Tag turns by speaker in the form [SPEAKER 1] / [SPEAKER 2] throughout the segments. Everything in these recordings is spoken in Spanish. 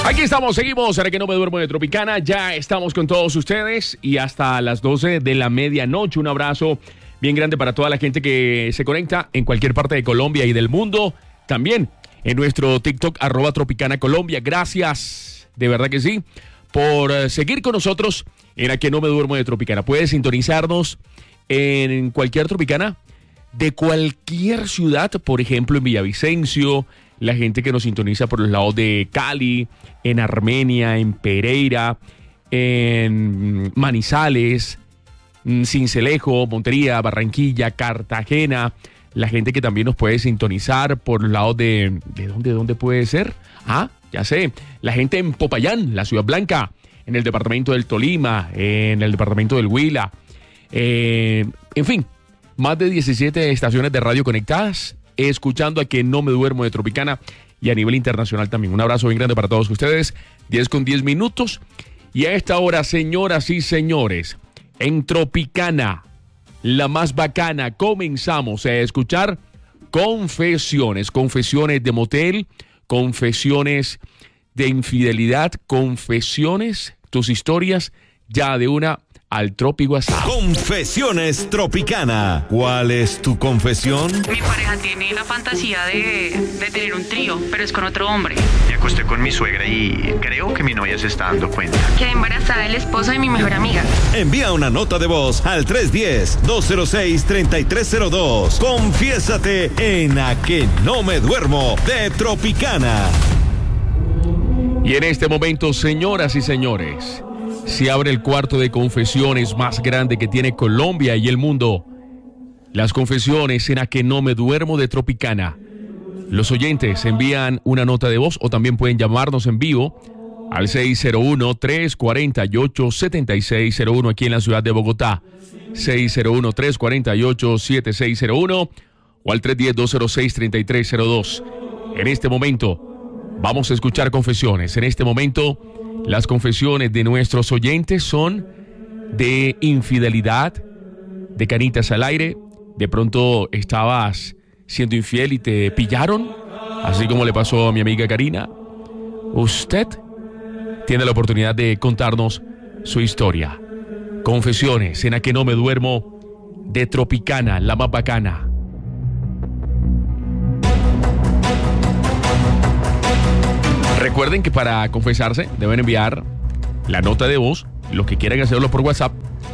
[SPEAKER 1] Aquí estamos, seguimos, ahora que no me duermo de Tropicana, ya estamos con todos ustedes y hasta las 12 de la medianoche. Un abrazo bien grande para toda la gente que se conecta en cualquier parte de Colombia y del mundo. También en nuestro TikTok, @TropicanaColombia. Gracias, de verdad que sí, por seguir con nosotros en A que no me duermo de Tropicana. Puedes sintonizarnos en cualquier Tropicana de cualquier ciudad, por ejemplo en Villavicencio, la gente que nos sintoniza por los lados de Cali, en Armenia, en Pereira, en Manizales, Sincelejo, Montería, Barranquilla, Cartagena, la gente que también nos puede sintonizar por los lados de dónde puede ser? Ah, ya sé, la gente en Popayán, la Ciudad Blanca, en el departamento del Tolima, en el departamento del Huila, en fin, más de 17 estaciones de radio conectadas, escuchando A que no me duermo de Tropicana y a nivel internacional también. Un abrazo bien grande para todos ustedes. 10:10. Y a esta hora, señoras y señores, en Tropicana, la más bacana, comenzamos a escuchar confesiones. Confesiones de motel, confesiones de infidelidad, confesiones, tus historias ya de una al Tropi WhatsApp.
[SPEAKER 2] Confesiones Tropicana. ¿Cuál es tu confesión?
[SPEAKER 3] Mi pareja tiene la fantasía de tener un trío, pero es con otro hombre.
[SPEAKER 4] Me acosté con mi suegra y creo que mi novia se está dando cuenta.
[SPEAKER 3] Quedé embarazada del esposo de mi mejor amiga.
[SPEAKER 2] Envía una nota de voz al 310-206-3302. Confiésate en A que no me duermo de Tropicana.
[SPEAKER 1] Y en este momento, señoras y señores, se abre el cuarto de confesiones más grande que tiene Colombia y el mundo. Las confesiones en A que no me duermo de Tropicana. Los oyentes envían una nota de voz o también pueden llamarnos en vivo al 601-348-7601 aquí en la ciudad de Bogotá. 601-348-7601 o al 310-206-3302. En este momento vamos a escuchar confesiones. En este momento las confesiones de nuestros oyentes son de infidelidad, de canitas al aire. De pronto estabas siendo infiel y te pillaron, así como le pasó a mi amiga Karina. Usted tiene la oportunidad de contarnos su historia. Confesiones en A que no me duermo de Tropicana, la más bacana. Recuerden que para confesarse deben enviar la nota de voz. Los que quieran hacerlo por WhatsApp,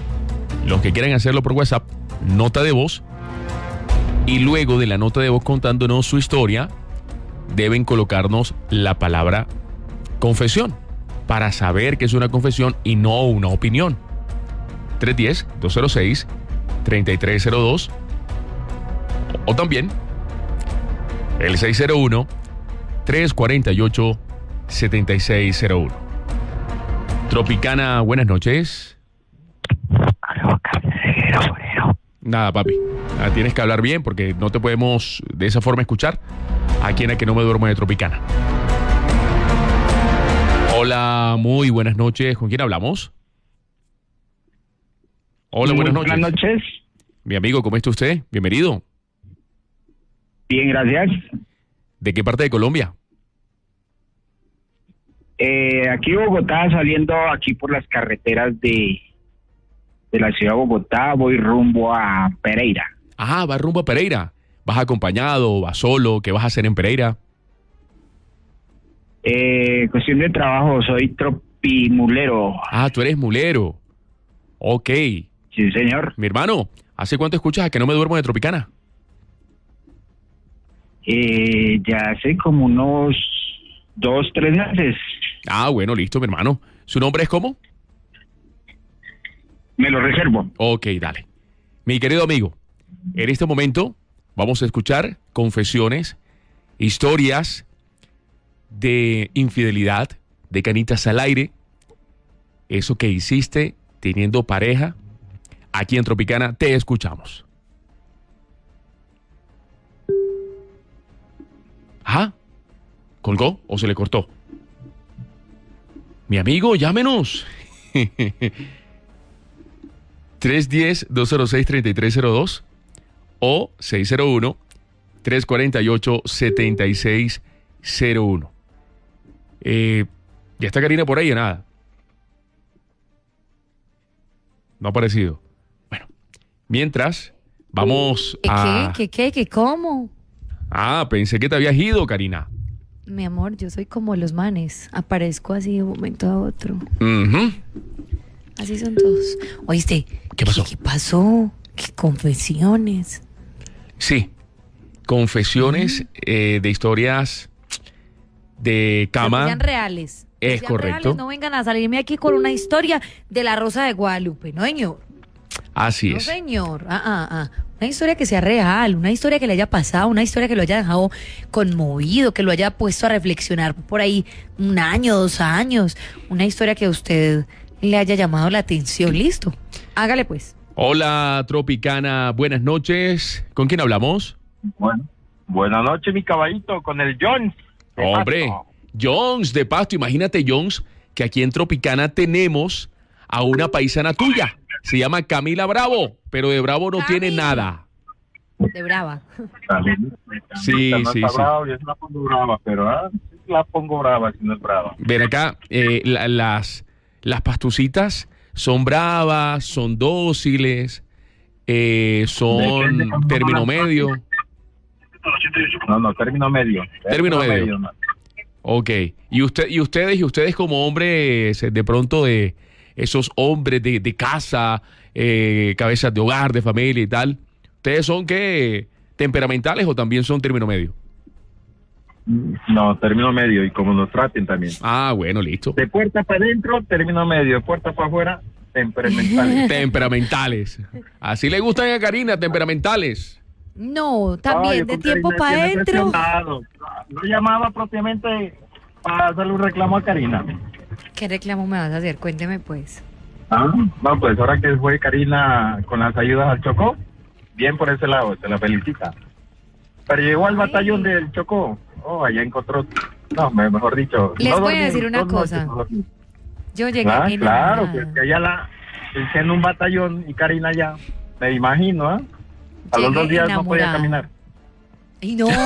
[SPEAKER 1] nota de voz. Y luego de la nota de voz contándonos su historia, deben colocarnos la palabra confesión para saber que es una confesión y no una opinión. 310-206-3302 o también el 601-348-7601. Tropicana, buenas noches. Nada, papi. Tienes que hablar bien porque no te podemos de esa forma escuchar aquí en A que no me duermo de Tropicana. Hola, muy buenas noches. ¿Con quién hablamos? Hola, buenas noches.
[SPEAKER 5] Buenas noches.
[SPEAKER 1] Mi amigo, ¿cómo está usted? Bienvenido.
[SPEAKER 5] Bien, gracias.
[SPEAKER 1] ¿De qué parte de Colombia?
[SPEAKER 5] Aquí Bogotá, saliendo aquí por las carreteras de la ciudad de Bogotá, voy rumbo a Pereira.
[SPEAKER 1] Ah, vas rumbo a Pereira. ¿Vas acompañado? ¿Vas solo? ¿Qué vas a hacer en Pereira?
[SPEAKER 5] Cuestión de trabajo, soy tropimulero.
[SPEAKER 1] Ah, tú eres mulero. Ok.
[SPEAKER 5] Sí, señor.
[SPEAKER 1] Mi hermano, ¿hace cuánto escuchas A que no me duermo de Tropicana?
[SPEAKER 5] Ya hace como unos 2-3 meses.
[SPEAKER 1] Ah, bueno, listo, mi hermano. ¿Su nombre es cómo?
[SPEAKER 5] Me lo reservo.
[SPEAKER 1] Ok, dale. Mi querido amigo, en este momento vamos a escuchar confesiones, historias de infidelidad, de canitas al aire, eso que hiciste teniendo pareja. Aquí en Tropicana te escuchamos. ¿Ah? ¿Colgó o se le cortó? Mi amigo, llámenos. 310-206-3302 o 601-348-7601. ¿Ya está Karina por ahí o nada? No ha aparecido. Bueno, mientras, vamos a...
[SPEAKER 6] ¿Qué? ¿Cómo?
[SPEAKER 1] Ah, pensé que te habías ido, Karina.
[SPEAKER 6] Mi amor, yo soy como los manes. Aparezco así de un momento a otro.
[SPEAKER 1] Ujú.
[SPEAKER 6] Así son todos. ¿Oíste?
[SPEAKER 1] ¿Qué pasó?
[SPEAKER 6] ¿Qué pasó? ¿Qué confesiones?
[SPEAKER 1] Sí, confesiones de historias de cama.
[SPEAKER 6] Que sean reales.
[SPEAKER 1] Es
[SPEAKER 6] sean
[SPEAKER 1] correcto.
[SPEAKER 6] reales, no vengan a salirme aquí con una historia de la Rosa de Guadalupe, ¿no, señor?
[SPEAKER 1] Así
[SPEAKER 6] No,
[SPEAKER 1] es.
[SPEAKER 6] señor. Una historia que sea real, una historia que le haya pasado, una historia que lo haya dejado conmovido, que lo haya puesto a reflexionar por ahí 1 año, 2 años. Una historia que a usted le haya llamado la atención. Listo. Hágale pues.
[SPEAKER 1] Hola, Tropicana, buenas noches. ¿Con quién hablamos?
[SPEAKER 7] Bueno, buenas noches, mi caballito, con el Jones. de
[SPEAKER 1] Hombre,
[SPEAKER 7] Pasto.
[SPEAKER 1] Jones de Pasto. Imagínate, Jones, que aquí en Tropicana tenemos a una paisana tuya. Se llama Camila Bravo, pero de Bravo no tiene
[SPEAKER 6] Camila.
[SPEAKER 1] nada.
[SPEAKER 6] De brava.
[SPEAKER 1] Sí,
[SPEAKER 7] No
[SPEAKER 1] sí,
[SPEAKER 7] está
[SPEAKER 1] sí.
[SPEAKER 7] bravo, yo sí la pongo brava, pero sí la pongo brava si no es brava.
[SPEAKER 1] Ven acá, las pastucitas son bravas, son dóciles, son
[SPEAKER 7] Depende cómo
[SPEAKER 1] término
[SPEAKER 7] las-
[SPEAKER 1] medio.
[SPEAKER 7] No, término medio.
[SPEAKER 1] Término medio.
[SPEAKER 7] no.
[SPEAKER 1] Ok. Y ustedes como hombres, de pronto de esos hombres de casa, cabezas de hogar, de familia y tal, ¿ustedes son qué? ¿Temperamentales o también son término medio?
[SPEAKER 7] No, término medio, y como nos traten también.
[SPEAKER 1] Ah, bueno, listo.
[SPEAKER 7] De puerta para adentro, término medio. De puerta para afuera, temperamentales.
[SPEAKER 1] Temperamentales. Así le gustan a Karina, temperamentales.
[SPEAKER 6] No, también
[SPEAKER 7] Ay,
[SPEAKER 6] de
[SPEAKER 7] con
[SPEAKER 6] tiempo
[SPEAKER 7] Karina
[SPEAKER 6] para
[SPEAKER 7] tiene
[SPEAKER 6] adentro.
[SPEAKER 7] presionado. No llamaba propiamente para hacerle un reclamo a Karina.
[SPEAKER 6] ¿Qué reclamo me vas a hacer? Cuénteme pues.
[SPEAKER 7] No, pues ahora que fue Karina con las ayudas al Chocó, bien por ese lado, se la felicita. Pero llegó al batallón del Chocó, allá encontró, mejor dicho.
[SPEAKER 6] Les
[SPEAKER 7] no
[SPEAKER 6] voy a
[SPEAKER 7] dormí,
[SPEAKER 6] decir una
[SPEAKER 7] 2 noches
[SPEAKER 6] cosa.
[SPEAKER 7] no dormí.
[SPEAKER 6] Yo llegué
[SPEAKER 7] Claro,
[SPEAKER 6] enamorada.
[SPEAKER 7] pues que allá hice en un batallón y Karina ya, me imagino, A los
[SPEAKER 6] Llegué
[SPEAKER 7] 2 días no podía
[SPEAKER 6] enamorada.
[SPEAKER 7] caminar.
[SPEAKER 6] Y no,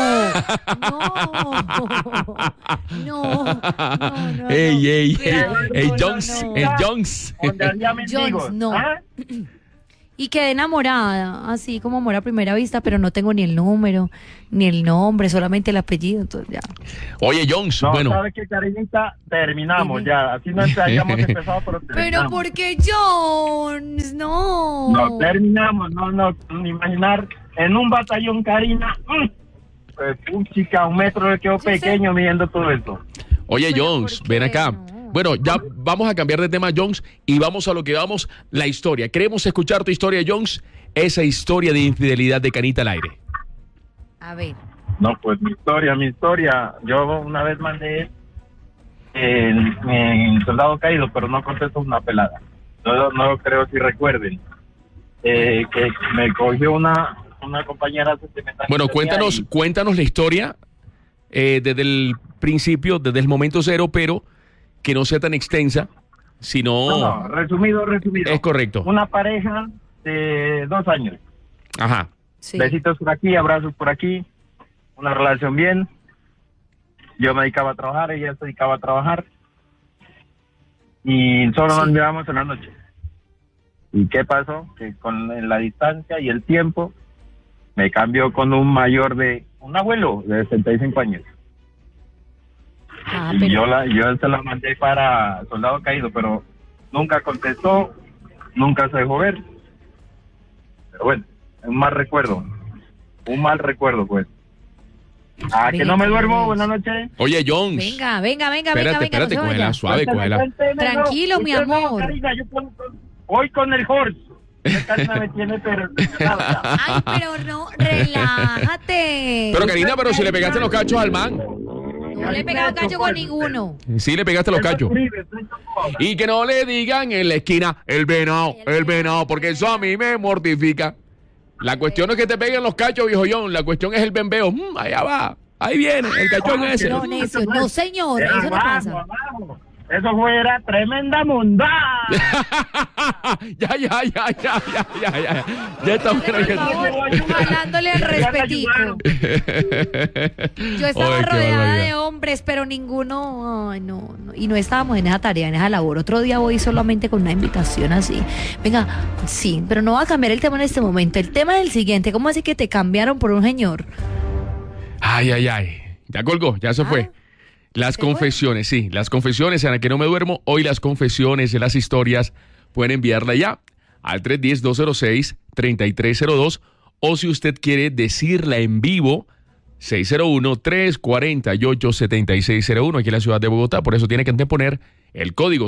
[SPEAKER 6] no.
[SPEAKER 1] Ey,
[SPEAKER 6] Cuidado,
[SPEAKER 1] ey,
[SPEAKER 6] no,
[SPEAKER 1] Jones,
[SPEAKER 6] no.
[SPEAKER 1] Jones.
[SPEAKER 7] Donde había mendigos.
[SPEAKER 6] Jones, no.
[SPEAKER 7] ¿Ah?
[SPEAKER 6] Y quedé enamorada, así como amor a primera vista, pero no tengo ni el número, ni el nombre, solamente el apellido, entonces ya.
[SPEAKER 1] Oye, Jones,
[SPEAKER 7] No,
[SPEAKER 1] bueno.
[SPEAKER 7] ¿sabes qué, Karinita? Terminamos
[SPEAKER 6] Dime.
[SPEAKER 7] ya. Así no hayamos empezado, pero
[SPEAKER 6] Pero
[SPEAKER 7] terminamos.
[SPEAKER 6] ¿por qué Jones? No.
[SPEAKER 7] No, terminamos. No, imaginar en un batallón, Karina. Pues, chica, 1 metro le quedó
[SPEAKER 6] Yo sé.
[SPEAKER 7] pequeño midiendo todo eso.
[SPEAKER 1] Oye,
[SPEAKER 6] Pero
[SPEAKER 1] Jones,
[SPEAKER 6] ¿por
[SPEAKER 1] ven
[SPEAKER 6] qué
[SPEAKER 1] acá.
[SPEAKER 6] no?
[SPEAKER 1] Bueno, ya vamos a cambiar de tema, Jones, y vamos a lo que vamos, la historia. Queremos escuchar tu historia, Jones, esa historia de infidelidad de Canita al aire.
[SPEAKER 6] A ver.
[SPEAKER 7] No, pues mi historia. Yo una vez mandé en Soldado Caído, pero no contesto una pelada. No creo si recuerden. Que me cogió una compañera sentimental.
[SPEAKER 1] Bueno,
[SPEAKER 7] que tenía
[SPEAKER 1] cuéntanos la historia desde el principio, desde el momento cero, pero que no sea tan extensa, sino...
[SPEAKER 7] No, resumido.
[SPEAKER 1] Es correcto.
[SPEAKER 7] Una pareja de 2 años.
[SPEAKER 1] Ajá.
[SPEAKER 6] Sí.
[SPEAKER 7] Besitos por aquí, abrazos por aquí. Una relación bien. Yo me dedicaba a trabajar, ella se dedicaba a trabajar. Y solo nos
[SPEAKER 6] Sí.
[SPEAKER 7] miramos en la noche. ¿Y qué pasó? Que con la distancia y el tiempo me cambió con un abuelo de 65 años.
[SPEAKER 6] Ah,
[SPEAKER 7] Y
[SPEAKER 6] pero
[SPEAKER 7] yo se la mandé para Soldado Caído, pero nunca contestó, nunca se dejó ver. Pero bueno, un mal recuerdo, pues. Que no me duermo, buenas noches.
[SPEAKER 1] Oye, Jones.
[SPEAKER 6] venga,
[SPEAKER 1] Espérate,
[SPEAKER 6] no se vaya.
[SPEAKER 1] cógela suave, cógela.
[SPEAKER 7] Cuénteme,
[SPEAKER 6] Tranquilo, mi
[SPEAKER 7] usted no,
[SPEAKER 6] amor.
[SPEAKER 7] Karina, voy con el horse. Karina me tiene pero
[SPEAKER 6] Ay, pero no, relájate.
[SPEAKER 1] Pero Karina, pero si le pegaste los cachos al man.
[SPEAKER 6] No le he pegado cacho con ninguno.
[SPEAKER 1] Sí, le pegaste los cachos. Y que no le digan en la esquina el venado, porque eso a mí me mortifica. La cuestión no es que te peguen los cachos, viejo John, la cuestión es el bembeo. Allá va, ahí viene, el cachón ese.
[SPEAKER 6] No, necio, no señor, eso no pasa.
[SPEAKER 5] Eso fuera tremenda mundada.
[SPEAKER 1] Ya está bueno.
[SPEAKER 6] Por favor, hablándole al respetico. Yo estaba
[SPEAKER 1] Ay, qué
[SPEAKER 6] rodeada
[SPEAKER 1] barbaridad.
[SPEAKER 6] de hombres, pero ninguno, ay, no, y no estábamos en esa tarea, en esa labor. Otro día voy solamente con una invitación así. Venga, sí, pero no va a cambiar el tema en este momento. El tema es el siguiente, ¿cómo así que te cambiaron por un señor?
[SPEAKER 1] Ay. Ya colgó, ya se fue. Las
[SPEAKER 6] ¿Se fue?
[SPEAKER 1] confesiones, sí, las confesiones en la que no me duermo. Hoy las confesiones de las historias pueden enviarla ya al 310-206-3302 o si usted quiere decirla en vivo, 601-348-7601 aquí en la ciudad de Bogotá. Por eso tiene que anteponer el código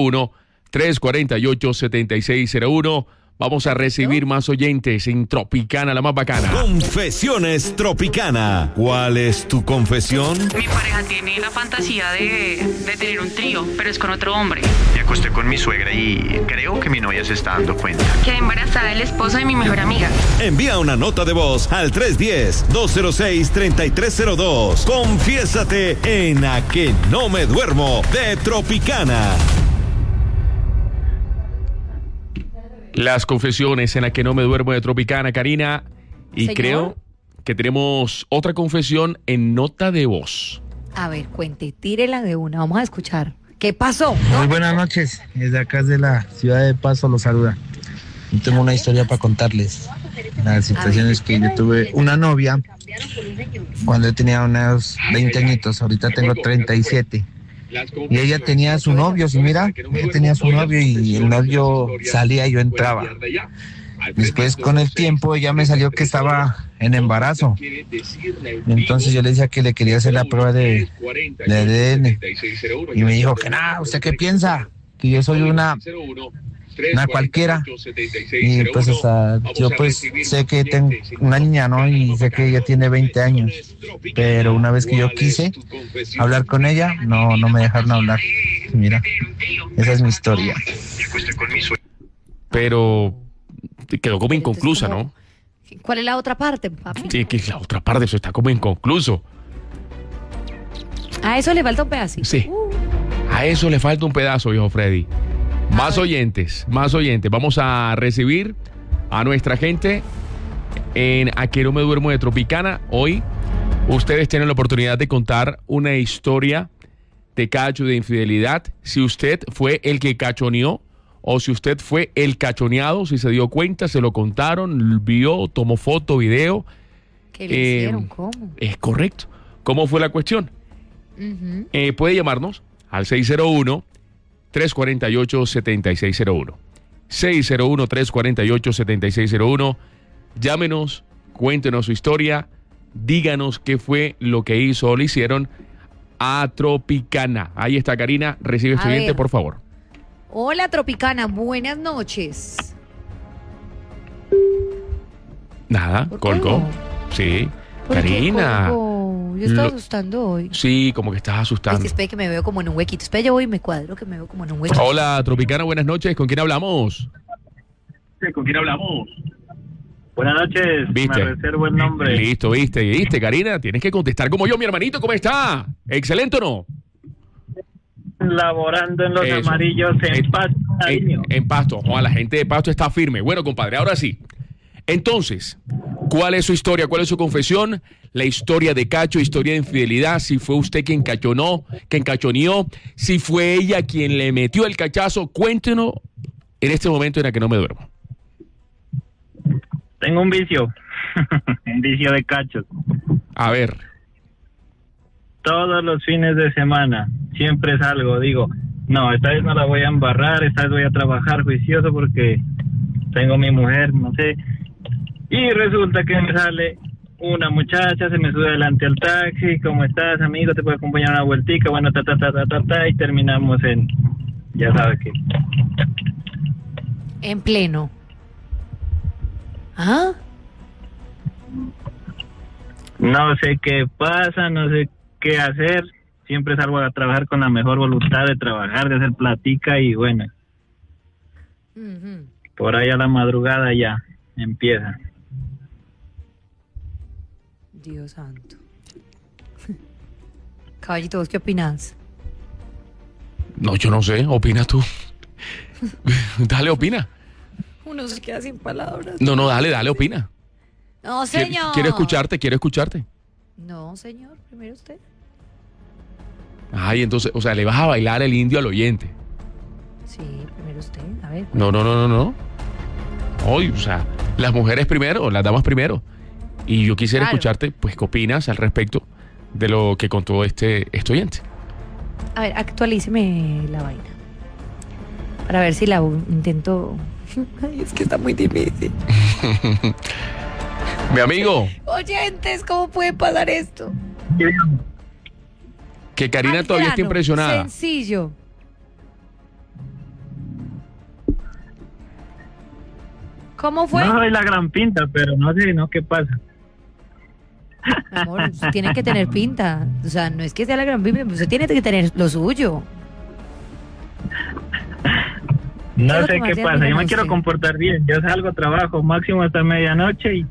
[SPEAKER 1] 601-348-7601. Vamos a recibir más oyentes en Tropicana, la más bacana.
[SPEAKER 2] Confesiones Tropicana. ¿Cuál es tu confesión?
[SPEAKER 3] Mi pareja tiene la fantasía de tener un trío, pero es con otro hombre.
[SPEAKER 4] Me acosté con mi suegra y creo que mi novia se está dando cuenta.
[SPEAKER 3] Quedé embarazada del esposo de mi mejor amiga.
[SPEAKER 2] Envía una nota de voz al 310-206-3302. Confiésate en A Que No Me Duermo de Tropicana.
[SPEAKER 1] Las confesiones en la que no me duermo de Tropicana, Karina. Y
[SPEAKER 6] Señor.
[SPEAKER 1] creo que tenemos otra confesión en nota de voz.
[SPEAKER 6] A ver, cuente, tírela de una, vamos a escuchar. ¿Qué pasó?
[SPEAKER 8] Muy buenas noches, desde acá de la ciudad de Pasto los saluda. Yo tengo una historia para contarles. La situación es que yo tuve una novia cuando yo tenía unos 20 añitos, ahorita tengo 37. Y ella tenía su novio, y mira, ella tenía su novio y el novio salía y yo entraba. Después con el tiempo ella me salió que estaba en embarazo. Entonces yo le decía que le quería hacer la prueba de ADN. Y me dijo que nada, ¿usted qué piensa? Que yo soy una cualquiera. Y pues hasta yo pues sé que tengo una niña, ¿no? Y sé que ella tiene 20 años. Pero una vez que yo quise hablar con ella, no me dejaron hablar. Mira, esa es mi historia.
[SPEAKER 4] Me acosté con mi suegra.
[SPEAKER 1] Pero quedó como inconclusa,
[SPEAKER 6] Entonces,
[SPEAKER 1] ¿no?
[SPEAKER 6] ¿Cuál es la otra parte, papi?
[SPEAKER 1] Sí, que la otra parte, eso está como inconcluso.
[SPEAKER 6] A eso le falta un pedacito.
[SPEAKER 1] Sí. A eso le falta un pedazo, viejo Freddy. Más oyentes. Vamos a recibir a nuestra gente en A Que No Me Duermo de Tropicana. Hoy ustedes tienen la oportunidad de contar una historia de cacho, de infidelidad. Si usted fue el que cachoneó o si usted fue el cachoneado, si se dio cuenta, se lo contaron, vio, tomó foto, video.
[SPEAKER 6] ¿Qué le hicieron? ¿Cómo?
[SPEAKER 1] Es correcto. ¿Cómo fue la cuestión?
[SPEAKER 6] Ujú.
[SPEAKER 1] Puede llamarnos al 601-348-7601. 601-348-7601. Llámenos, cuéntenos su historia, díganos qué fue lo que hizo o le hicieron a Tropicana. Ahí está Karina, recibe
[SPEAKER 6] A
[SPEAKER 1] estudiante,
[SPEAKER 6] ver.
[SPEAKER 1] por favor.
[SPEAKER 6] Hola, Tropicana, buenas noches.
[SPEAKER 1] Nada,
[SPEAKER 6] ¿Por
[SPEAKER 1] colgó.
[SPEAKER 6] colgó?
[SPEAKER 1] Sí.
[SPEAKER 6] ¿Por qué
[SPEAKER 1] Karina.
[SPEAKER 6] colgó? Yo estaba
[SPEAKER 1] Lo-
[SPEAKER 6] asustando hoy.
[SPEAKER 1] Sí, como que estás
[SPEAKER 6] Es
[SPEAKER 1] asustando.
[SPEAKER 6] que espere que me veo como en un huequito. Espera, yo voy y me cuadro que me veo como en un huequito.
[SPEAKER 1] Hola, Tropicana, buenas noches. ¿Con quién hablamos?
[SPEAKER 7] ¿Con quién hablamos? Buenas noches,
[SPEAKER 1] ¿Viste?
[SPEAKER 7] me reservo el nombre.
[SPEAKER 1] Listo, viste, Karina. Tienes que contestar como yo, mi hermanito. ¿Cómo está? ¿Excelente o no?
[SPEAKER 7] Laborando en los
[SPEAKER 1] Eso.
[SPEAKER 7] amarillos en Pasto, Nariño.
[SPEAKER 1] En Pasto. Joder, la gente de Pasto está firme. Bueno, compadre, ahora sí. Entonces, ¿cuál es su historia? ¿Cuál es su confesión? La historia de cacho, historia de infidelidad. Si fue usted quien cachonó, quien cachoneó. Si fue ella quien le metió el cachazo. Cuéntenos en este momento en el que no me duermo.
[SPEAKER 7] Tengo un vicio, un vicio de cachos.
[SPEAKER 1] A ver.
[SPEAKER 7] Todos los fines de semana, siempre salgo, digo, no, esta vez no la voy a embarrar, esta vez voy a trabajar juicioso porque tengo mi mujer, no sé. Y resulta que me sale una muchacha, se me sube delante al taxi, ¿cómo estás, amigo? ¿Te puedo acompañar una vueltica? Bueno, y terminamos en, ya sabes qué.
[SPEAKER 6] En pleno. ¿Ah?
[SPEAKER 7] No sé qué pasa, no sé qué hacer. Siempre salgo a trabajar con la mejor voluntad de trabajar, de hacer platica y bueno,
[SPEAKER 6] Ujú.
[SPEAKER 7] por ahí a la madrugada ya empieza.
[SPEAKER 6] Dios santo. Caballito, ¿vos qué opinás?
[SPEAKER 1] No, yo no sé, opina tú. Dale, opina.
[SPEAKER 6] Uno se queda sin palabras.
[SPEAKER 1] No, dale, opina.
[SPEAKER 6] No, señor.
[SPEAKER 1] Quiero escucharte.
[SPEAKER 6] No, señor, primero usted.
[SPEAKER 1] Ay, entonces, o sea, le vas a bailar el indio al oyente.
[SPEAKER 6] Sí, primero usted, a ver.
[SPEAKER 1] No. Hoy, o sea, las mujeres primero, las damas primero. Y yo quisiera escucharte, pues, ¿qué opinas al respecto de lo que contó este oyente?
[SPEAKER 6] A ver, actualíceme la vaina. Para ver si la intento. Ay, es que está muy difícil.
[SPEAKER 1] Mi amigo.
[SPEAKER 6] Oyentes, ¿cómo puede pasar esto?
[SPEAKER 1] Que Karina todavía está impresionada.
[SPEAKER 6] Sencillo. ¿Cómo fue?
[SPEAKER 9] No soy la gran pinta, pero no sé, ¿no? ¿Qué pasa?
[SPEAKER 6] Mi amor, usted tiene que tener pinta. O sea, no es que sea la gran pinta, usted tiene que tener lo suyo.
[SPEAKER 9] No sé qué pasa, yo me quiero comportar bien. Yo salgo, trabajo máximo hasta medianoche y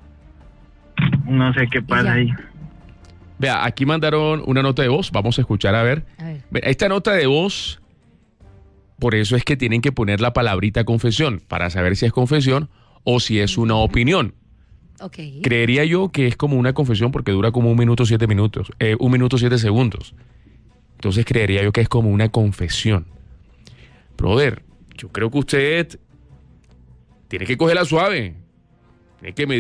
[SPEAKER 9] no sé qué pasa ahí.
[SPEAKER 1] Vea, aquí mandaron una nota de voz, vamos a escuchar a ver. Esta nota de voz, por eso es que tienen que poner la palabrita confesión, para saber si es confesión o si es una opinión.
[SPEAKER 6] Okay.
[SPEAKER 1] Creería yo que es como una confesión porque dura como 1 minuto 7 minutos, 1 minuto 7 segundos. Entonces creería yo que es como una confesión. Brother, yo creo que usted tiene que cogerla suave, tiene que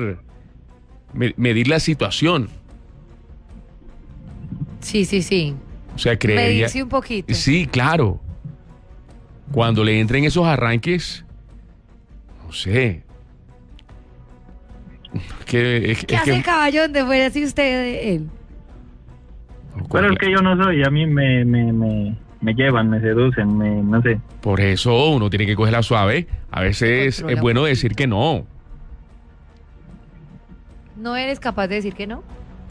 [SPEAKER 1] medir la situación.
[SPEAKER 6] Sí.
[SPEAKER 1] O sea, creería...
[SPEAKER 6] Medirse un poquito.
[SPEAKER 1] Sí, claro. Cuando le entren esos arranques, no sé.
[SPEAKER 6] ¿Qué hace el caballo donde fuera si usted de él?
[SPEAKER 9] Pero es que yo no soy, a mí me llevan, me seducen, no sé.
[SPEAKER 1] Por eso uno tiene que cogerla suave. A veces es bueno decir que no.
[SPEAKER 6] ¿No eres capaz de decir que no?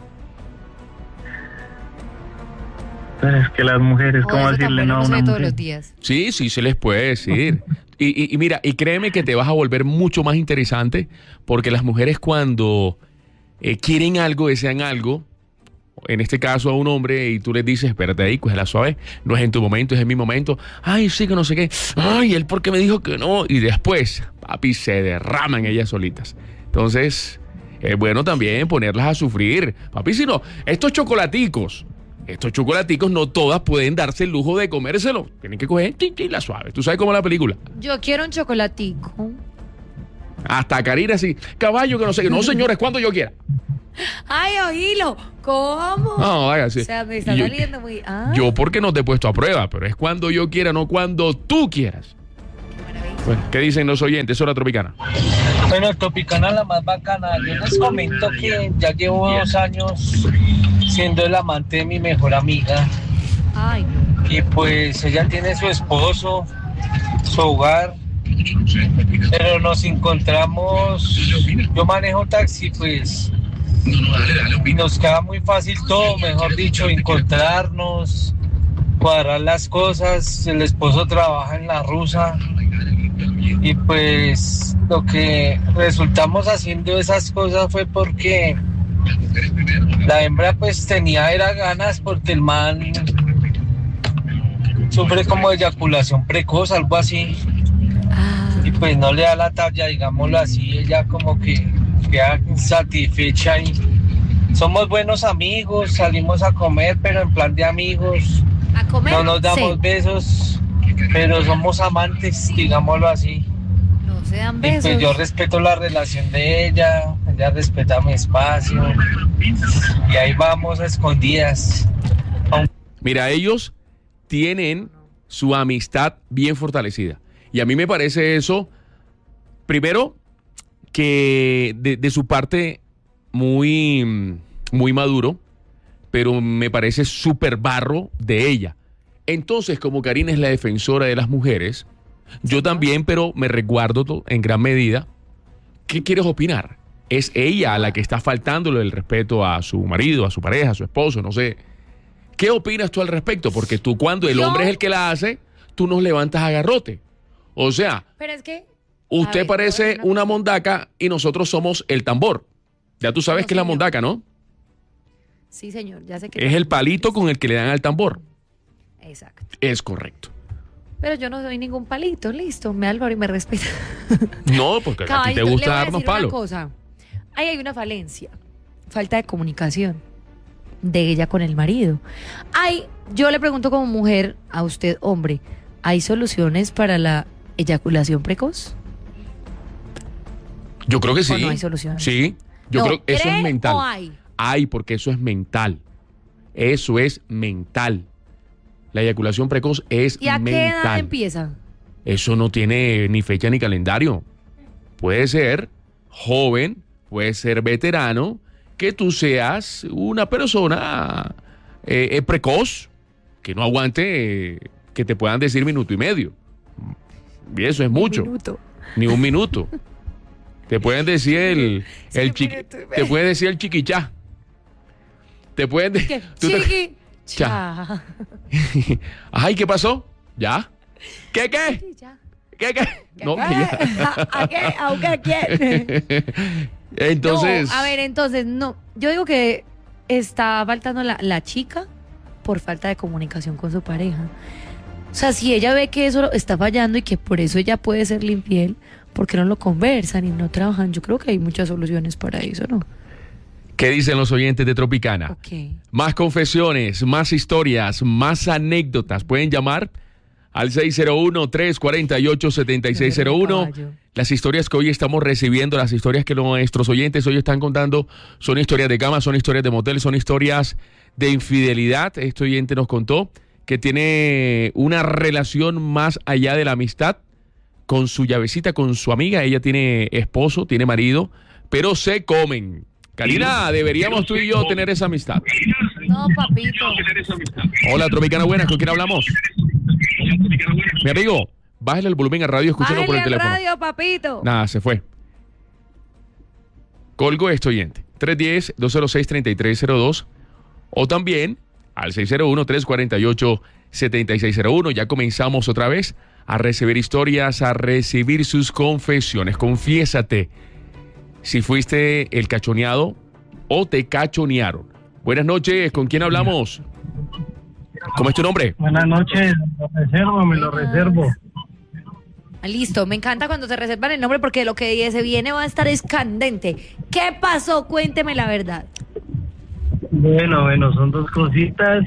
[SPEAKER 9] Pero es que las mujeres, ¿cómo decirle no a una
[SPEAKER 6] todos
[SPEAKER 9] mujer?
[SPEAKER 6] los días.
[SPEAKER 1] Sí, se les puede decir. Y mira, y créeme que te vas a volver mucho más interesante porque las mujeres cuando quieren algo, desean algo, en este caso a un hombre, y tú les dices, espérate ahí, cógela suave, no es en tu momento, es en mi momento, ay, sí, que no sé qué, ay, él porque me dijo que no, y después, papi, se derraman ellas solitas. Entonces, es bueno también ponerlas a sufrir, papi, si no, estos chocolaticos no todas pueden darse el lujo de comérselo, tienen que coger la suave, tú sabes cómo es la película.
[SPEAKER 6] Yo quiero un chocolatico.
[SPEAKER 1] Hasta Karina así, caballo que no sé qué, no señores, cuando yo quiera.
[SPEAKER 6] Ay, oílo, ¿cómo?
[SPEAKER 1] No, hágase.
[SPEAKER 6] O sea, me está saliendo muy...
[SPEAKER 1] Yo porque no te he puesto a prueba, pero es cuando yo quiera, no cuando tú quieras. Bueno, ¿qué dicen los oyentes? Hora Tropicana.
[SPEAKER 10] Bueno, Tropicana la más bacana. Yo les comento que ya llevo 2 años siendo el amante de mi mejor amiga.
[SPEAKER 6] Ay, no.
[SPEAKER 10] Y pues ella tiene su esposo, su hogar, pero nos encontramos, yo manejo taxi, pues, y nos queda muy fácil todo, mejor dicho, encontrarnos, cuadrar las cosas. El esposo trabaja en la rusa y pues lo que resultamos haciendo esas cosas fue porque la hembra pues era ganas, porque el man sufre como de eyaculación precoz, algo así, y pues no le da la talla, digámoslo así. Ella como que queda insatisfecha y somos buenos amigos, salimos a comer, pero en plan de amigos.
[SPEAKER 6] ¿A comer?
[SPEAKER 10] No nos damos besos, pero somos amantes, digámoslo así.
[SPEAKER 6] No se dan
[SPEAKER 10] Y
[SPEAKER 6] besos.
[SPEAKER 10] pues yo respeto la relación de ella respeta mi espacio, y ahí vamos a escondidas.
[SPEAKER 1] Mira, ellos tienen su amistad bien fortalecida. Y a mí me parece eso, primero, que de su parte muy, muy maduro, pero me parece súper barro de ella. Entonces, como Karina es la defensora de las mujeres, yo también, pero me resguardo en gran medida. ¿Qué quieres opinar? Es ella a la que está faltándole el respeto a su marido, a su pareja, a su esposo, no sé. ¿Qué opinas tú al respecto? Porque tú, cuando el hombre es el que la hace, tú nos levantas a garrote. O sea,
[SPEAKER 6] pero es que
[SPEAKER 1] usted parece una mondaca y nosotros somos el tambor. Ya tú sabes qué es la mondaca, ¿no?
[SPEAKER 6] Sí, señor, ya sé que
[SPEAKER 1] es el palito con el que le dan al tambor.
[SPEAKER 6] Exacto.
[SPEAKER 1] Es correcto.
[SPEAKER 6] Pero yo no soy ningún palito, listo, me Álvaro y me respeta.
[SPEAKER 1] No, porque a ti te
[SPEAKER 6] Caballito,
[SPEAKER 1] gusta
[SPEAKER 6] le voy a
[SPEAKER 1] darnos
[SPEAKER 6] decir una
[SPEAKER 1] palo.
[SPEAKER 6] cosa. Ahí hay una falencia, falta de comunicación de ella con el marido. Yo le pregunto como mujer a usted, hombre, ¿hay soluciones para la eyaculación precoz?
[SPEAKER 1] Yo creo que sí.
[SPEAKER 6] ¿O no hay soluciones?
[SPEAKER 1] Sí, yo
[SPEAKER 6] No,
[SPEAKER 1] creo que eso es
[SPEAKER 6] ¿cree
[SPEAKER 1] mental.
[SPEAKER 6] o hay?
[SPEAKER 1] Hay, porque eso es mental. Eso es mental. La eyaculación precoz es
[SPEAKER 6] ¿Y a
[SPEAKER 1] mental.
[SPEAKER 6] qué edad empieza?
[SPEAKER 1] Eso no tiene ni fecha ni calendario. Puede ser joven, puede ser veterano, que tú seas una persona precoz, que no aguante que te puedan decir minuto y medio. Y eso es mucho. Ni un minuto. Te pueden decir te pueden decir el chiquichá. Te pueden decir.
[SPEAKER 6] Chiquichá.
[SPEAKER 1] Ay, ¿qué pasó? ¿Ya? ¿Qué? ¿Qué? No, que ya.
[SPEAKER 6] ¿A qué? ¿A quién?
[SPEAKER 1] Entonces.
[SPEAKER 6] No, a ver, entonces, no. Yo digo que está faltando la chica por falta de comunicación con su pareja. O sea, si ella ve que eso está fallando y que por eso ella puede serle infiel, ¿por qué no lo conversan y no trabajan? Yo creo que hay muchas soluciones para eso, ¿no?
[SPEAKER 1] ¿Qué dicen los oyentes de Tropicana?
[SPEAKER 6] Ok.
[SPEAKER 1] Más confesiones, más historias, más anécdotas. Pueden llamar al 601-348-7601. Las historias que hoy estamos recibiendo, las historias que nuestros oyentes hoy están contando, son historias de cama, son historias de motel, son historias de infidelidad. Este oyente nos contó que tiene una relación más allá de la amistad con su llavecita, con su amiga. Ella tiene esposo, tiene marido, pero se comen. Karina, deberíamos tú y yo tener esa amistad.
[SPEAKER 6] No, papito.
[SPEAKER 1] Hola, Tropicana, buenas, ¿con quién hablamos? Mi amigo, bájale el volumen a radio, escúchalo por el
[SPEAKER 6] Bájale al
[SPEAKER 1] teléfono.
[SPEAKER 6] radio, papito.
[SPEAKER 1] Nada, se fue. Colgo este oyente. 310-206-3302 o también al 601-348-7601. Ya comenzamos otra vez a recibir historias, a recibir sus confesiones. Confiésate si fuiste el cachoneado o te cachonearon. Buenas noches, ¿con quién hablamos? ¿Cómo es tu nombre?
[SPEAKER 9] Buenas noches, me lo reservo.
[SPEAKER 6] Listo, me encanta cuando se reservan el nombre porque lo que se viene va a estar escandente. ¿Qué pasó? Cuénteme la verdad.
[SPEAKER 9] Bueno, son dos cositas.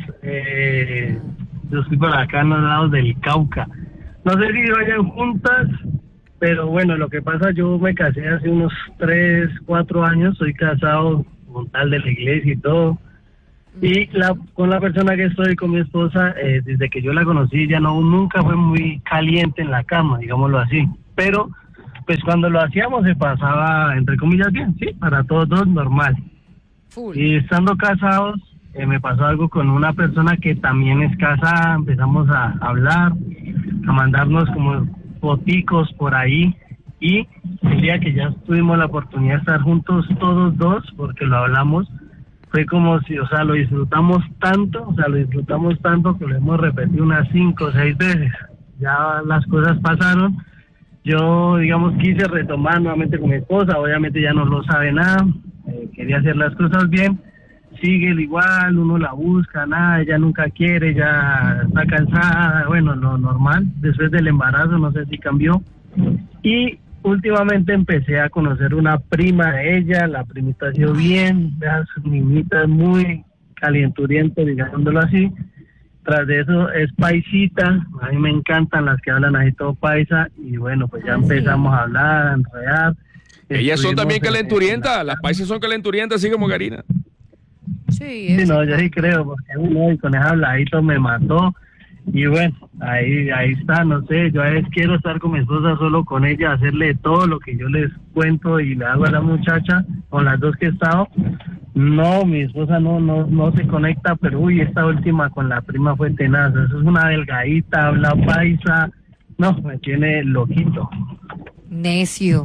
[SPEAKER 9] Yo estoy por acá en los lados del Cauca. No sé si vayan juntas, pero bueno, lo que pasa, yo me casé hace unos 3, 4 años, soy casado con tal de la iglesia y todo. Y con la persona que estoy, con mi esposa, desde que yo la conocí, ella nunca fue muy caliente en la cama, digámoslo así. Pero, pues cuando lo hacíamos se pasaba, entre comillas, bien, sí, para todos dos, normal.
[SPEAKER 6] Full.
[SPEAKER 9] Y estando casados, me pasó algo con una persona que también es casada, empezamos a hablar, a mandarnos como foticos por ahí, y el día que ya tuvimos la oportunidad de estar juntos todos dos, porque lo hablamos, fue como si, o sea, lo disfrutamos tanto que lo hemos repetido unas 5 o 6 veces. Ya las cosas pasaron, yo, digamos, quise retomar nuevamente con mi esposa, obviamente ya no lo sabe nada, quería hacer las cosas bien, sigue igual, uno la busca, nada, ella nunca quiere, ya está cansada, bueno, lo normal, después del embarazo, no sé si cambió, y últimamente empecé a conocer una prima de ella, la primita ha sido bien, su niñita es muy calienturienta, digámoslo así. Tras de eso es paisita, a mí me encantan las que hablan ahí todo paisa, y bueno, pues ya empezamos a hablar, a enredar.
[SPEAKER 1] Ellas son también calenturientas, las paisas son calenturientas, así como Karina.
[SPEAKER 6] Sí,
[SPEAKER 9] no, yo sí creo, porque uno y con ese habladito me mató. Y bueno, ahí está, no sé, yo a veces quiero estar con mi esposa, solo con ella, hacerle todo lo que yo les cuento y le hago a la muchacha, con las dos que he estado. No, mi esposa no se conecta, pero uy, esta última con la prima fue tenaz, eso es una delgadita, habla paisa, no, me tiene loquito.
[SPEAKER 6] Necio.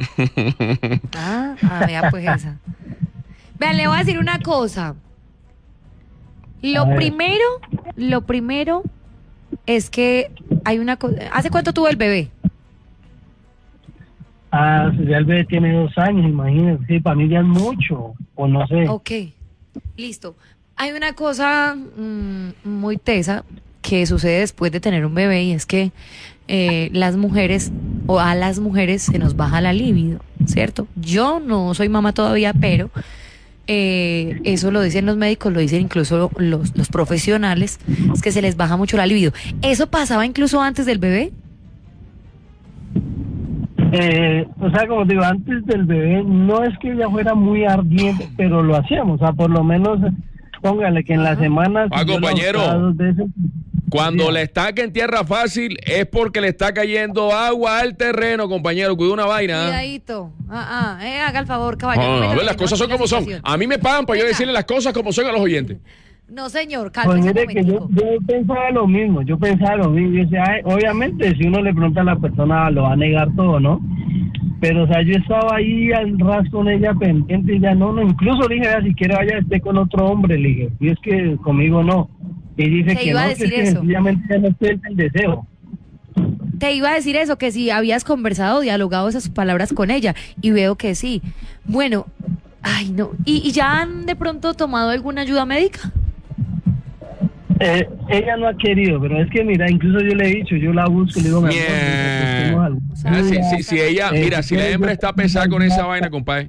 [SPEAKER 6] Vea pues esa. Vean, le voy a decir una cosa. Lo primero es que hay una cosa. ¿Hace cuánto tuvo el bebé?
[SPEAKER 9] Ya el bebé tiene 2 años, imagínense. Sí, para mí ya es mucho, o no sé.
[SPEAKER 6] Ok, listo. Hay una cosa muy tesa que sucede después de tener un bebé, y es que las mujeres, o a las mujeres se nos baja la libido, ¿cierto? Yo no soy mamá todavía, pero eso lo dicen los médicos, lo dicen incluso los profesionales, es que se les baja mucho la libido. ¿Eso pasaba incluso antes del bebé?
[SPEAKER 9] O sea, como digo, antes del bebé, no es que ella fuera muy ardiente, pero lo hacíamos, o sea, por lo menos, póngale que en la semana...
[SPEAKER 1] compañero, cuando le estaca en tierra fácil es porque le está cayendo agua al terreno, compañero, cuida una vaina.
[SPEAKER 6] Cuidadito, haga el favor, caballero.
[SPEAKER 1] A ver, las cosas son como son. A mí me pagan para yo decirle las cosas como son a los oyentes.
[SPEAKER 6] No, señor,
[SPEAKER 9] pues mire que yo pensaba lo mismo, yo decía, obviamente si uno le pregunta a la persona lo va a negar todo, ¿no? Pero o sea, yo estaba ahí al ras con ella pendiente y ya no, incluso le dije, si quiere vaya esté con otro hombre, le dije, y es que conmigo no. Y dice que no, que sencillamente ya no siente el deseo.
[SPEAKER 6] Te iba a decir eso, que si habías conversado, dialogado esas palabras con ella, y veo que sí. Bueno, ay no, ¿y ya han de pronto tomado alguna ayuda médica?
[SPEAKER 9] Ella no ha querido, pero es que mira, incluso yo le he dicho, yo la busco, le digo,
[SPEAKER 1] si ella, mira, si la hembra está pesada con esa vaina, compadre.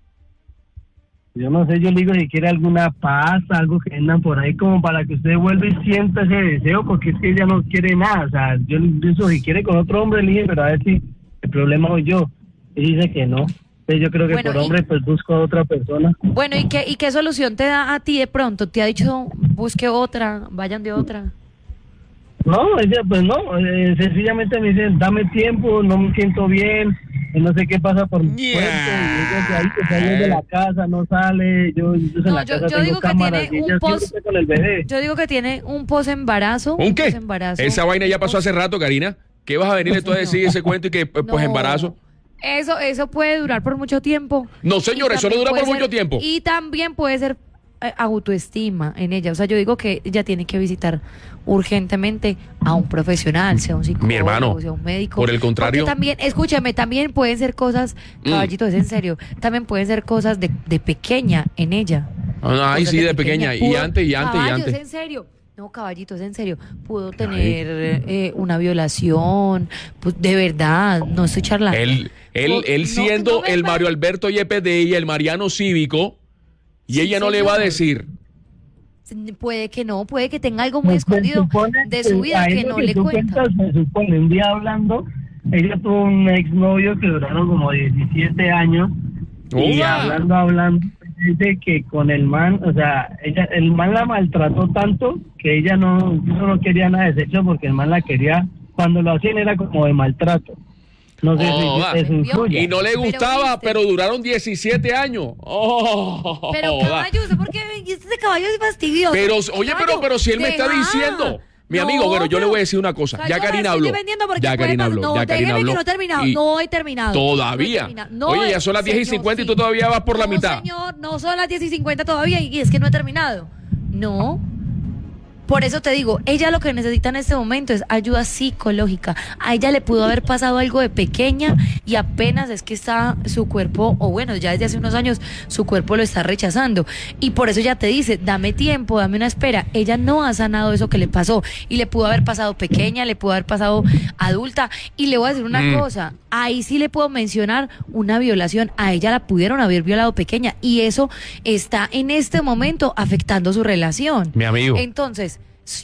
[SPEAKER 9] Yo no sé, yo le digo si quiere alguna pasta, algo que vendan por ahí como para que usted vuelva y sienta ese deseo, porque es que ella no quiere nada, o sea, yo incluso si quiere con otro hombre le dije, pero a ver si el problema soy yo, y dice que no. Entonces yo creo que por hombre pues busco a otra persona.
[SPEAKER 6] Bueno, ¿y qué solución te da a ti de pronto? ¿Te ha dicho busque otra, vayan de otra?
[SPEAKER 9] No, ella pues no, sencillamente me dice, dame tiempo, no me siento bien, no sé qué pasa por mi cuerpo, y ella de ahí que sale de la casa, no sale, yo en la casa tengo cámaras y ella siempre con el bebé.
[SPEAKER 6] Yo digo que tiene un posembarazo.
[SPEAKER 1] ¿Un qué? Esa vaina ya pasó hace rato, Karina. ¿Qué vas a venirle tú a decir ese cuento y que pues embarazo?
[SPEAKER 6] Eso puede durar por mucho tiempo.
[SPEAKER 1] No, señor, eso no dura por mucho tiempo.
[SPEAKER 6] Y también puede ser autoestima en ella. O sea, yo digo que ella tiene que visitar urgentemente a un profesional, sea un psicólogo,
[SPEAKER 1] mi hermano,
[SPEAKER 6] sea un médico.
[SPEAKER 1] Por el contrario.
[SPEAKER 6] Porque también, escúchame, también pueden ser cosas, caballito, es en serio, también pueden ser cosas de pequeña en ella.
[SPEAKER 1] Ay, sí, de pequeña. Y antes.
[SPEAKER 6] Es en serio. No, caballito, es en serio. Pudo tener una violación, pues de verdad, no estoy charlando.
[SPEAKER 1] Él siendo el Mario Alberto Yepes de ella, el Mariano Cívico, y ella no le va a decir.
[SPEAKER 6] Puede que no, puede que tenga algo muy escondido de su vida que no le cuenta.
[SPEAKER 9] Se supone, un día hablando, ella tuvo un exnovio que duraron como 17 años, y hablando, dice que con el man, o sea, el man la maltrató tanto que ella no quería nada de sexo porque el man la quería, cuando lo hacían era como de maltrato. No sé si eso influye.
[SPEAKER 1] Y no le gustaba, pero duraron 17 años.
[SPEAKER 6] Pero caballo, ¿por qué este caballo es fastidioso?
[SPEAKER 1] Pero, oye, pero si él me está diciendo... Mi amigo, bueno, yo le voy a decir una cosa. Ya Karina habló. Ya Karina habló.
[SPEAKER 6] No, déjeme que no he terminado. No he terminado.
[SPEAKER 1] ¿Todavía? Oye, ya son las 10:50 y tú todavía vas por la mitad.
[SPEAKER 6] No, señor, no son las 10:50 todavía y es que no he terminado. No. Por eso te digo, ella lo que necesita en este momento es ayuda psicológica. A ella le pudo haber pasado algo de pequeña y apenas es que está su cuerpo, o bueno, ya desde hace unos años su cuerpo lo está rechazando. Y por eso ella te dice, dame tiempo, dame una espera. Ella no ha sanado eso que le pasó. Y le pudo haber pasado pequeña, le pudo haber pasado adulta. Y le voy a decir una cosa, ahí sí le puedo mencionar una violación. A ella la pudieron haber violado pequeña y eso está en este momento afectando su relación.
[SPEAKER 1] Mi amigo.
[SPEAKER 6] Entonces,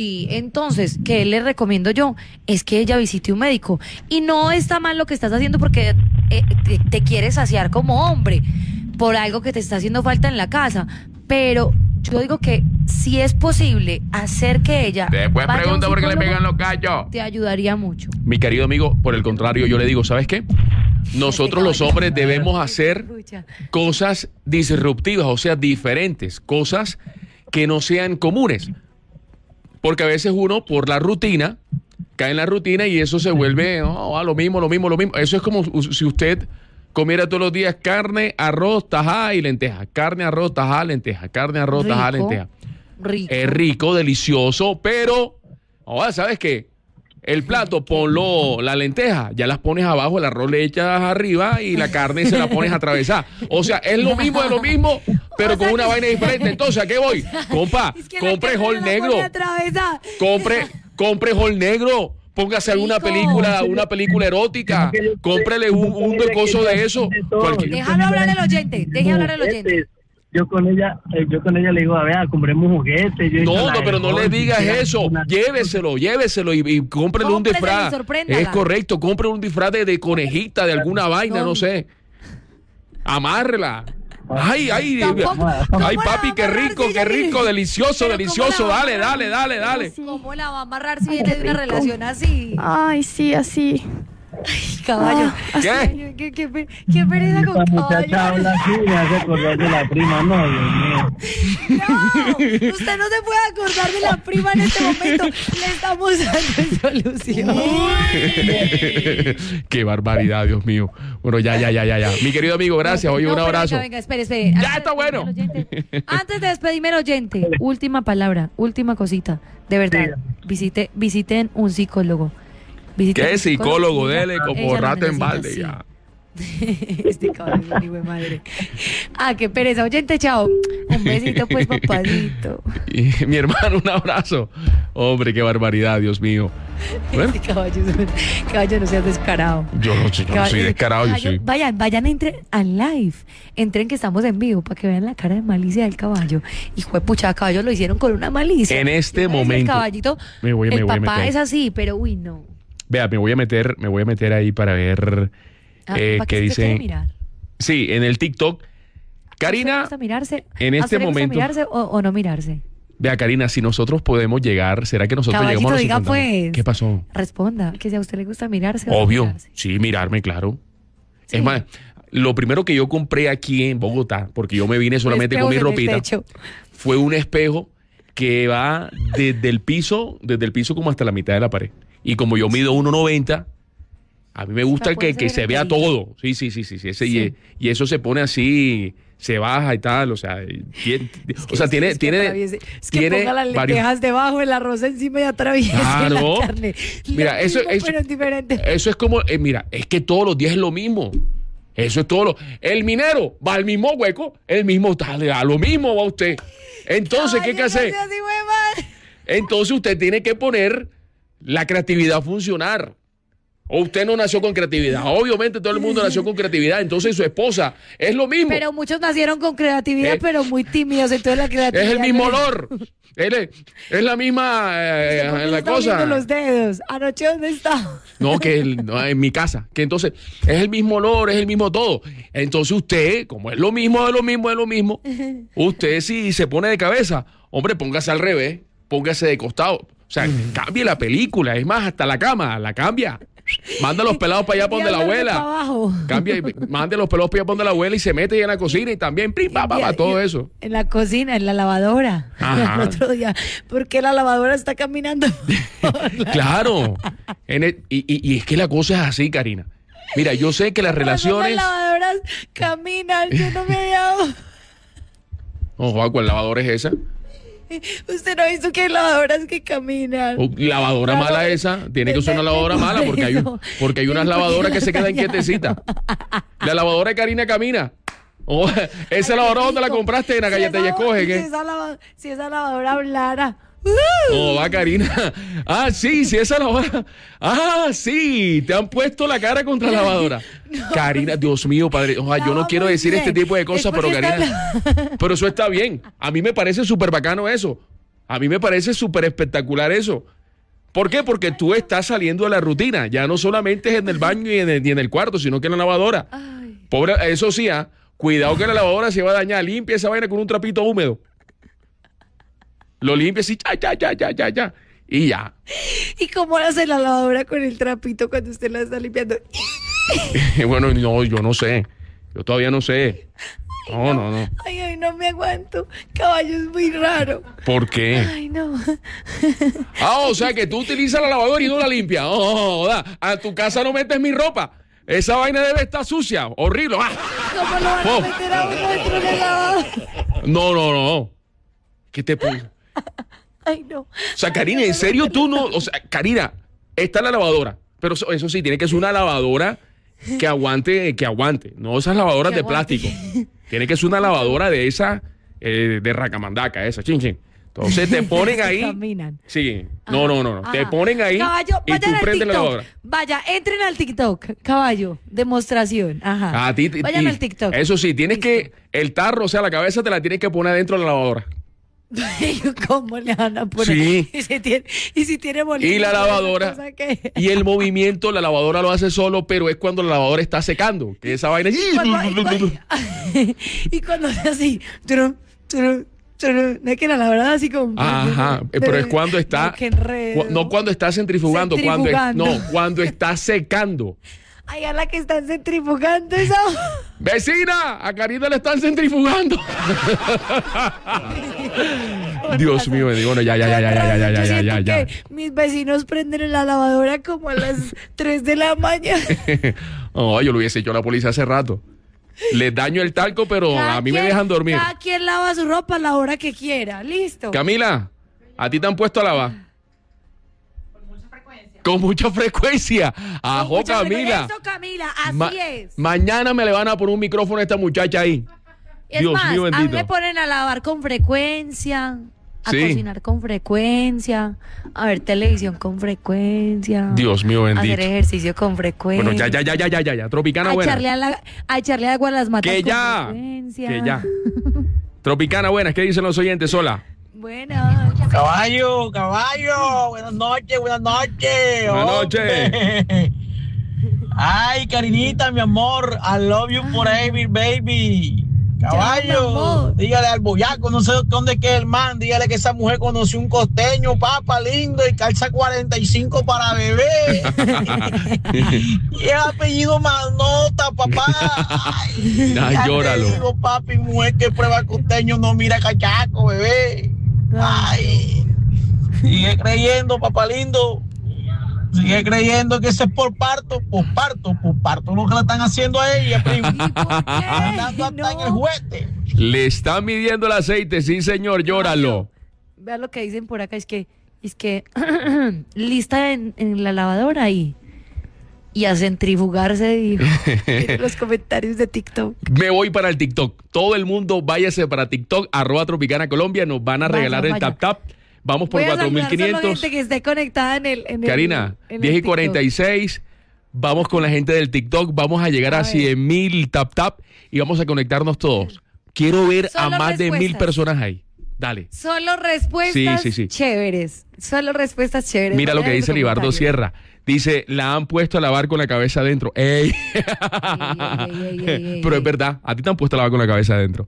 [SPEAKER 6] ¿qué le recomiendo yo? Es que ella visite un médico. Y no está mal lo que estás haciendo porque te quieres saciar como hombre por algo que te está haciendo falta en la casa. Pero yo digo que si es posible hacer que ella...
[SPEAKER 1] Después pregunta por qué le pegan los cachos.
[SPEAKER 6] Te ayudaría mucho.
[SPEAKER 1] Mi querido amigo, por el contrario, yo le digo, ¿sabes qué? Nosotros los hombres debemos hacer cosas disruptivas, o sea, diferentes, cosas que no sean comunes. Porque a veces uno, por la rutina, cae en la rutina y eso se vuelve lo mismo. Eso es como si usted comiera todos los días carne, arroz, tajada y lenteja. Carne, arroz, tajada, lenteja. Carne, arroz, tajada, lenteja.
[SPEAKER 6] Rico.
[SPEAKER 1] Es rico, delicioso, pero, ¿sabes qué? El plato, ponlo, la lenteja, ya las pones abajo, el arroz le echas arriba y la carne se la pones atravesada. O sea, es lo mismo de lo mismo, pero con una vaina diferente. Entonces, ¿a qué voy? Compa, compre frijol negro. compre Hall Negro. Póngase alguna película, erótica. Cómprele un coso de eso.
[SPEAKER 6] Déjalo hablar el oyente. Deje hablar el oyente.
[SPEAKER 9] Yo con ella le digo, a ver, compremos juguetes.
[SPEAKER 1] No, pero no le digas eso. Lléveselo y cómprele un disfraz. Es correcto, compre un disfraz de conejita, de alguna vaina, no sé. Amárrela. Ay, papi, qué rico, delicioso. Dale.
[SPEAKER 6] ¿Cómo la va a amarrar si viene de una relación así?
[SPEAKER 11] Ay, sí, así.
[SPEAKER 6] Ay, caballo.
[SPEAKER 1] ¿Qué?
[SPEAKER 6] ¿Qué pereza con
[SPEAKER 9] La
[SPEAKER 6] caballo?
[SPEAKER 9] muchacha habla así, me hace acordar de la prima, no, Dios mío.
[SPEAKER 6] No, usted no se puede acordar de la prima en este momento. Le estamos dando solución.
[SPEAKER 1] Qué barbaridad, Dios mío. Bueno, ya. Mi querido amigo, gracias. Oye, un abrazo.
[SPEAKER 6] Venga, espere.
[SPEAKER 1] Ya está bueno.
[SPEAKER 6] Antes de despedirme al oyente, última palabra, última cosita. De verdad, visiten un psicólogo.
[SPEAKER 1] ¿Qué psicólogo? Dele como rata en balde,
[SPEAKER 6] sí.
[SPEAKER 1] ya.
[SPEAKER 6] Este cabrón es un hijo de madre. Qué pereza. Oyente, chao. Un besito, pues, papadito.
[SPEAKER 1] Y mi hermano, un abrazo. Hombre, qué barbaridad, Dios mío. Bueno.
[SPEAKER 6] Este caballo no seas descarado.
[SPEAKER 1] Yo no soy descarado.
[SPEAKER 6] Vayan, entren al live. Entren que estamos en vivo para que vean la cara de malicia del caballo. Hijo de pucha, caballo lo hicieron con una malicia.
[SPEAKER 1] En este momento.
[SPEAKER 6] El caballito, el papá es así, pero uy, no.
[SPEAKER 1] Vea, me voy a meter ahí para ver qué dice.
[SPEAKER 6] Mirar.
[SPEAKER 1] Sí, en el TikTok. Karina,
[SPEAKER 6] ¿le gusta mirarse?
[SPEAKER 1] en este momento.
[SPEAKER 6] ¿Mirarse o no mirarse?
[SPEAKER 1] Vea, Karina, si nosotros podemos llegar, ¿será que nosotros
[SPEAKER 6] Caballito,
[SPEAKER 1] llegamos a los
[SPEAKER 6] diga
[SPEAKER 1] 50?
[SPEAKER 6] pues.
[SPEAKER 1] ¿Qué pasó?
[SPEAKER 6] Responda, que si a usted le gusta mirarse.
[SPEAKER 1] Obvio,
[SPEAKER 6] o no mirarse.
[SPEAKER 1] sí, mirarme, claro.
[SPEAKER 6] Sí.
[SPEAKER 1] Es más, lo primero que yo compré aquí en Bogotá, porque yo me vine solamente con mi ropita, fue un espejo que va desde el piso como hasta la mitad de la pared. Y como yo mido 1.90, a mí me gusta que se vea todo. Sí. Y eso se pone así, se baja y tal. O sea, tiene
[SPEAKER 6] ponga las lentejas debajo, el arroz encima y atraviesa la carne.
[SPEAKER 1] Mira, eso
[SPEAKER 6] pero es diferente.
[SPEAKER 1] Eso es como, mira, es que todos los días es lo mismo. Eso es todo. El minero va al mismo hueco, a lo mismo va usted. Entonces, ¿qué hay que hacer? Entonces usted tiene que poner la creatividad a funcionar. O usted no nació con creatividad. Obviamente todo el mundo nació con creatividad. Entonces su esposa es lo mismo.
[SPEAKER 6] Pero muchos nacieron con creatividad, pero muy tímidos. Entonces la creatividad
[SPEAKER 1] es el mismo olor. Es la misma la cosa.
[SPEAKER 6] Los dedos. Anoche, ¿dónde está?
[SPEAKER 1] No, en mi casa. Que entonces es el mismo olor, es el mismo todo. Entonces usted, como es lo mismo, usted si se pone de cabeza, hombre, póngase al revés, póngase de costado. O sea, cambie la película. Es más, hasta la cama, la cambia. Manda los pelados para allá para donde la abuela. Mande los pelados para allá para donde la abuela y se mete ahí en la cocina y también todo eso.
[SPEAKER 6] En la cocina, en la lavadora. El otro día. Porque la lavadora está caminando.
[SPEAKER 1] Claro. Y es que la cosa es así, Karina. Mira, yo sé que las relaciones.
[SPEAKER 6] Las lavadoras caminan. Yo no me he dado.
[SPEAKER 1] No, ¿cuál lavadora es esa?
[SPEAKER 6] Usted no ha visto que hay lavadoras que caminan.
[SPEAKER 1] Lavadora mala esa, tiene que ser una lavadora mala porque hay unas lavadoras que se quedan quietecitas. La lavadora de Karina camina. Esa lavadora, ¿dónde la compraste? En la galleta y escoge.
[SPEAKER 6] Si esa lavadora hablara.
[SPEAKER 1] No, va Karina. Sí, esa lavadora. Sí, te han puesto la cara contra la lavadora. No. Karina, Dios mío, padre. Yo no quiero decir este tipo de cosas, pero Karina. Pero eso está bien. A mí me parece súper bacano eso. A mí me parece súper espectacular eso. ¿Por qué? Porque tú estás saliendo de la rutina. Ya no solamente es en el baño y en el cuarto, sino que en la lavadora. Pobre, eso sí, cuidado que la lavadora se va a dañar. Limpia esa vaina con un trapito húmedo. Lo limpia así, ya. Y ya.
[SPEAKER 6] ¿Y cómo hace la lavadora con el trapito cuando usted la está limpiando?
[SPEAKER 1] Bueno, no, yo no sé. Yo todavía no sé. No.
[SPEAKER 6] Ay, no me aguanto. Caballo es muy raro.
[SPEAKER 1] ¿Por qué?
[SPEAKER 6] Ay, no.
[SPEAKER 1] O sea que tú utilizas la lavadora y no la limpias. A tu casa no metes mi ropa. Esa vaina debe estar sucia, horrible.
[SPEAKER 6] ¿Cómo lo van a meter a uno dentro de la lavadora?
[SPEAKER 1] No. ¿Qué te pone?
[SPEAKER 6] Ay, no.
[SPEAKER 1] O sea, Karina, ¿en serio tú no? O sea, Karina, está la lavadora. Pero eso sí, tiene que ser una lavadora que aguante. No esas lavadoras de plástico. Tiene que ser una lavadora de esa, de racamandaca, esa, chin. Entonces te ponen ahí.
[SPEAKER 6] Caminan.
[SPEAKER 1] Sí. No. Te ponen ahí
[SPEAKER 6] Caballo,
[SPEAKER 1] y tú
[SPEAKER 6] vayan al
[SPEAKER 1] prendes la
[SPEAKER 6] TikTok.
[SPEAKER 1] lavadora.
[SPEAKER 6] Vaya, entren al TikTok. Caballo, demostración. Ajá.
[SPEAKER 1] A ti,
[SPEAKER 6] Vayan al TikTok.
[SPEAKER 1] Eso sí, tienes que, el tarro, o sea, la cabeza te la tienes que poner dentro de la lavadora.
[SPEAKER 6] ¿Cómo le van a poner?
[SPEAKER 1] Sí.
[SPEAKER 6] Y si tiene bolillo.
[SPEAKER 1] Y la lavadora. Y el movimiento, la lavadora lo hace solo, pero es cuando la lavadora está secando. Que esa vaina.
[SPEAKER 6] Y cuando hace así. No es que la lavadora así como.
[SPEAKER 1] Ajá. Pero es cuando está. No cuando está centrifugando. Cuando está secando.
[SPEAKER 6] Ay, a la que están centrifugando esa.
[SPEAKER 1] ¡Vecina! A Karina le están centrifugando. Dios mío, me digo, bueno, ya.
[SPEAKER 6] Que mis vecinos prenden la lavadora como a las 3 de la mañana.
[SPEAKER 1] No, yo lo hubiese hecho a la policía hace rato. Les daño el talco, pero a mí me dejan dormir.
[SPEAKER 6] Cada quien lava su ropa a la hora que quiera. Listo.
[SPEAKER 1] Camila, ¿a ti te han puesto a lavar? Con mucha frecuencia. Ajo, Camila.
[SPEAKER 6] Eso, Camila, así es.
[SPEAKER 1] Mañana me le van a poner un micrófono a esta muchacha ahí.
[SPEAKER 6] Es
[SPEAKER 1] Dios
[SPEAKER 6] más,
[SPEAKER 1] mío
[SPEAKER 6] a mí
[SPEAKER 1] bendito.
[SPEAKER 6] me ponen a lavar con frecuencia, a
[SPEAKER 1] Sí.
[SPEAKER 6] cocinar con frecuencia, a ver televisión con frecuencia.
[SPEAKER 1] Dios mío bendito.
[SPEAKER 6] Hacer ejercicio con frecuencia.
[SPEAKER 1] Bueno, ya. Tropicana buena.
[SPEAKER 6] A echarle agua a las matas
[SPEAKER 1] Que
[SPEAKER 6] con
[SPEAKER 1] ya.
[SPEAKER 6] frecuencia.
[SPEAKER 1] Que ya. Tropicana buena. ¿Qué dicen los oyentes? Hola.
[SPEAKER 6] Buenas.
[SPEAKER 11] Caballo, buenas noches.
[SPEAKER 1] Buenas noches.
[SPEAKER 11] Ay, Karinita, mi amor, I love you forever, baby. Caballo, dígale al boyaco, no sé dónde queda el man, dígale que esa mujer conoció un costeño, papa lindo, y calza 45 para bebé. Y el apellido Manota, papá. Ay,
[SPEAKER 1] llóralo.
[SPEAKER 11] te digo, papi, mujer que prueba costeño no mira cachaco, bebé. Ay, sigue creyendo, papá lindo. Sigue creyendo que ese es por parto lo que le están haciendo a ella, primo. Andando hasta en el juguete.
[SPEAKER 1] Le están midiendo el aceite, sí señor, llóralo.
[SPEAKER 6] Vea lo que dicen por acá, es que lista en la lavadora y a centrifugarse, dijo. Miren los comentarios de TikTok.
[SPEAKER 1] Me voy para el TikTok. Todo el mundo váyase para TikTok, @Tropicana Colombia. Nos van a regalar el tap. Vamos por
[SPEAKER 6] Voy a saludar solo
[SPEAKER 1] 4.500.
[SPEAKER 6] gente que esté conectada en el
[SPEAKER 1] Karina,
[SPEAKER 6] en
[SPEAKER 1] 10 y
[SPEAKER 6] el TikTok.
[SPEAKER 1] 46. Vamos con la gente del TikTok. Vamos a llegar a 100.000 tap y vamos a conectarnos todos. Quiero ver
[SPEAKER 6] Solo
[SPEAKER 1] a más de 1.000
[SPEAKER 6] respuestas.
[SPEAKER 1] personas ahí. Dale.
[SPEAKER 6] Solo respuestas
[SPEAKER 1] Sí.
[SPEAKER 6] chéveres. Solo respuestas chéveres.
[SPEAKER 1] Mira lo que
[SPEAKER 6] Vayan en
[SPEAKER 1] dice
[SPEAKER 6] los
[SPEAKER 1] Libardo
[SPEAKER 6] comentarios.
[SPEAKER 1] Sierra. Dice, la han puesto a lavar con la cabeza adentro. ¡Ey! Pero es verdad, a ti te han puesto a lavar con la cabeza adentro.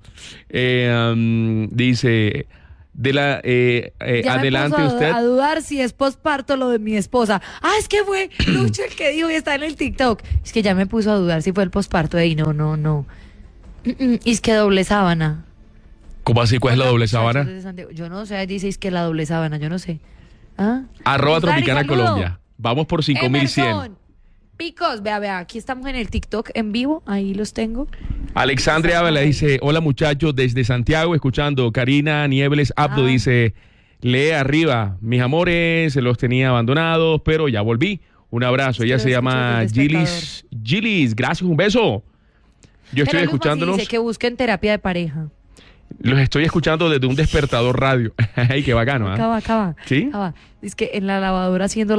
[SPEAKER 1] Dice,
[SPEAKER 6] Ya
[SPEAKER 1] adelante
[SPEAKER 6] me puso
[SPEAKER 1] usted.
[SPEAKER 6] a dudar si es posparto lo de mi esposa. Es que fue Lucho el que dijo y está en el TikTok. Es que ya me puso a dudar si fue el posparto. No. Y es que doble sábana.
[SPEAKER 1] ¿Cómo así? ¿Cuál es la doble sábana?
[SPEAKER 6] Yo no sé, dice es que la doble sábana, yo no sé.
[SPEAKER 1] @Tropicana
[SPEAKER 6] Dari,
[SPEAKER 1] Colombia. Vamos por 5.100.
[SPEAKER 6] Emerson, Picos, vea, aquí estamos en el TikTok en vivo, ahí los tengo.
[SPEAKER 1] Alexandria Ávila dice, hola muchachos, desde Santiago, escuchando. Karina Niebles Abdo dice, lee arriba, mis amores, los tenía abandonados, pero ya volví. Un abrazo. Ella se llama Gilis, gracias, un beso. Yo estoy escuchándolos.
[SPEAKER 6] Dice que busquen terapia de pareja.
[SPEAKER 1] Los estoy escuchando desde un despertador radio. Ay, qué bacano, ¿ah?
[SPEAKER 6] Acaba.
[SPEAKER 1] ¿Sí?
[SPEAKER 6] Es que en la lavadora haciendo